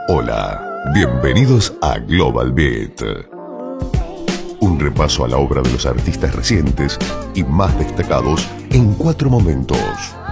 Hola, bienvenidos a Global Beat. Un repaso a la obra de los artistas recientes y más destacados en 4 momentos.